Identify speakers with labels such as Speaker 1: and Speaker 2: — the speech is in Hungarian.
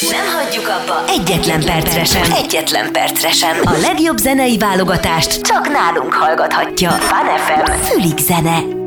Speaker 1: Nem hagyjuk abba egyetlen percre sem. Egyetlen percre sem. A legjobb zenei válogatást csak nálunk hallgathatja. Fun FM. Fülig zene.